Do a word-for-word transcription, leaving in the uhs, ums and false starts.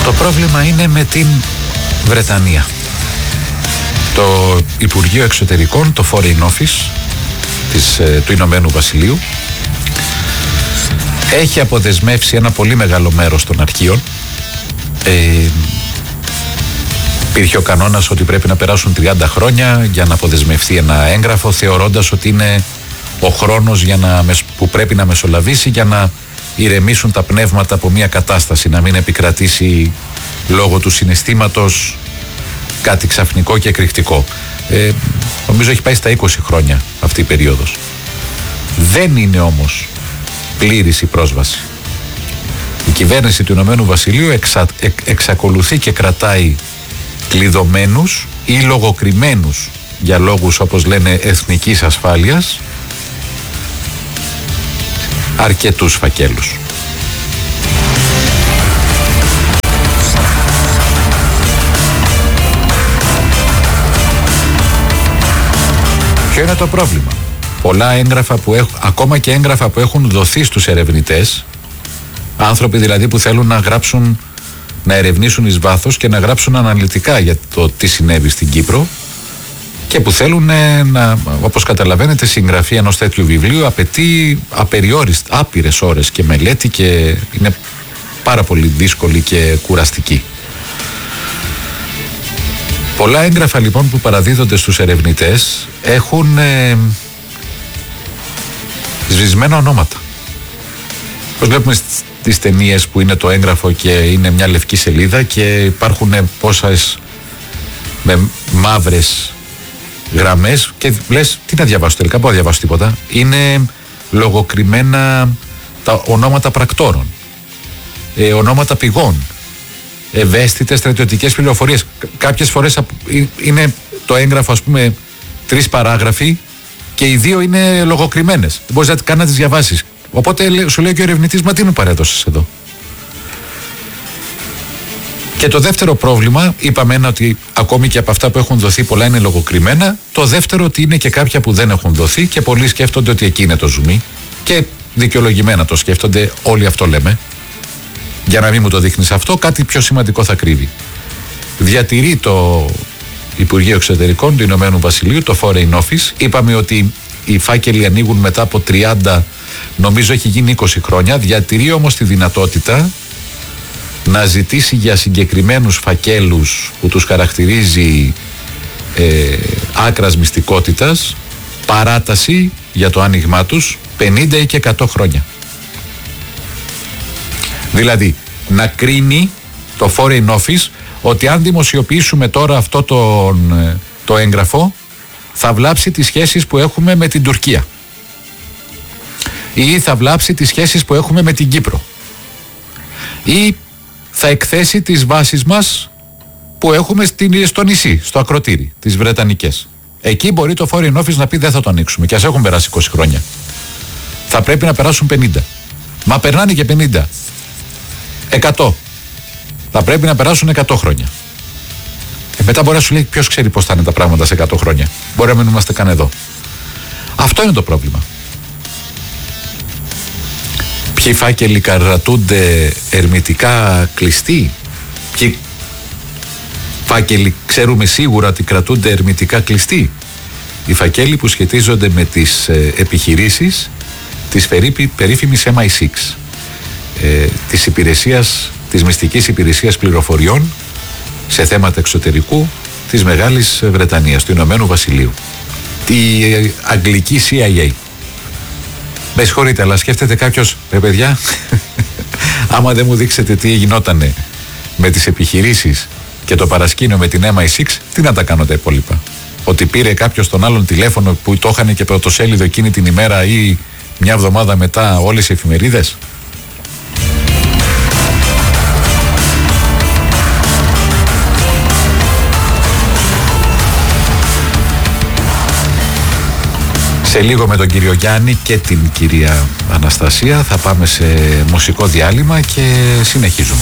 Το πρόβλημα είναι με την Βρετανία. Το Υπουργείο Εξωτερικών, το Foreign Office της, του Ηνωμένου Βασιλείου, έχει αποδεσμεύσει ένα πολύ μεγάλο μέρος των αρχείων. Ε, υπήρχε ο κανόνας ότι πρέπει να περάσουν τριάντα χρόνια για να αποδεσμευτεί ένα έγγραφο, θεωρώντας ότι είναι ο χρόνος για να, που πρέπει να μεσολαβήσει για να ηρεμήσουν τα πνεύματα από μια κατάσταση, να μην επικρατήσει λόγω του συναισθήματος κάτι ξαφνικό και εκρηκτικό. Ε, νομίζω έχει πάει στα είκοσι χρόνια αυτή η περίοδος. Δεν είναι όμως πλήρης η πρόσβαση. Η κυβέρνηση του Ηνωμένου Βασιλείου εξα, εξ, εξακολουθεί και κρατάει κλειδωμένους ή λογοκριμένους για λόγους, όπως λένε, εθνικής ασφάλειας αρκετούς φακέλους. Ποιο είναι το πρόβλημα? Πολλά έγγραφα που έχουν, ακόμα και έγγραφα που έχουν δοθεί στους ερευνητές, άνθρωποι δηλαδή που θέλουν να γράψουν, να ερευνήσουν εις βάθος και να γράψουν αναλυτικά για το τι συνέβη στην Κύπρο και που θέλουν να, όπως καταλαβαίνετε, συγγραφή ενός τέτοιου βιβλίου απαιτεί απεριόριστα, άπειρες ώρες και μελέτη και είναι πάρα πολύ δύσκολη και κουραστική. Πολλά έγγραφα λοιπόν που παραδίδονται στους ερευνητές έχουν ε, σβησμένα ονόματα. Πώς βλέπουμε στις ταινίες που είναι το έγγραφο και είναι μια λευκή σελίδα και υπάρχουν πόσες με μαύρες γραμμές και λες τι να διαβάσω τελικά, μπορώ να διαβάσω τίποτα. Είναι λογοκριμένα τα ονόματα πρακτόρων, ε, ονόματα πηγών, ευαίσθητες στρατιωτικές πληροφορίες. Κάποιες φορές είναι το έγγραφο, ας πούμε, τρεις παράγραφοι και οι δύο είναι λογοκριμένες. Δεν μπορείς καν να τις διαβάσεις. Οπότε σου λέει και ο ερευνητής, μα τι μου παρέδωσες εδώ? Και το δεύτερο πρόβλημα, είπαμε ένα ότι ακόμη και από αυτά που έχουν δοθεί πολλά είναι λογοκριμένα. Το δεύτερο ότι είναι και κάποια που δεν έχουν δοθεί και πολλοί σκέφτονται ότι εκεί είναι το ζουμί και δικαιολογημένα το σκέφτονται, όλοι αυτό λέμε. Για να μην μου το δείχνεις αυτό, κάτι πιο σημαντικό θα κρύβει. Διατηρεί το Υπουργείο Εξωτερικών του Ηνωμένου Βασιλείου, το Foreign Office. Είπαμε ότι οι φάκελοι ανοίγουν μετά από τριάντα, νομίζω έχει γίνει είκοσι χρόνια. Διατηρεί όμως τη δυνατότητα να ζητήσει για συγκεκριμένους φακέλους που τους χαρακτηρίζει ε, άκρας μυστικότητας παράταση για το άνοιγμά τους πενήντα ή και εκατό χρόνια. Δηλαδή να κρίνει το Foreign Office ότι αν δημοσιοποιήσουμε τώρα αυτό το, το έγγραφο θα βλάψει τις σχέσεις που έχουμε με την Τουρκία ή θα βλάψει τις σχέσεις που έχουμε με την Κύπρο ή θα εκθέσει τις βάσεις μας που έχουμε στην, στο νησί, στο ακροτήρι, τις Βρετανικές. Εκεί μπορεί το Foreign Office να πει δεν θα το ανοίξουμε και ας έχουν περάσει είκοσι χρόνια. Θα πρέπει να περάσουν πενήντα. Μα περνάνε και πενήντα. εκατό. Θα πρέπει να περάσουν εκατό χρόνια. Ε, μετά μπορεί να σου λέει ποιος ξέρει πώς θα είναι τα πράγματα σε εκατό χρόνια. Μπορεί να μην είμαστε καν εδώ. Αυτό είναι το πρόβλημα. Ποιοι φάκελοι κρατούνται ερμητικά κλειστοί? Ποιοι φάκελοι ξέρουμε σίγουρα ότι κρατούνται ερμητικά κλειστοί? Οι φακέλοι που σχετίζονται με τις ε, επιχειρήσεις της περίφημης εμ άι εξ, ε, της υπηρεσίας, της μυστικής υπηρεσίας πληροφοριών σε θέματα εξωτερικού της Μεγάλης Βρετανίας, του Ηνωμένου Βασιλείου, τη ε, αγγλική σι άι έι. Με συγχωρείτε, αλλά σκέφτεται κάποιος, ρε παιδιά, άμα δεν μου δείξετε τι γινότανε με τις επιχειρήσεις και το παρασκήνιο με την εμ άι εξ, τι να τα κάνω τα υπόλοιπα? Ότι πήρε κάποιος τον άλλον τηλέφωνο που το είχαν και πρωτοσέλιδο εκείνη την ημέρα ή μια εβδομάδα μετά όλες οι εφημερίδες? Σε λίγο με τον κύριο Γιάννη και την κυρία Αναστασία θα πάμε σε μουσικό διάλειμμα και συνεχίζουμε.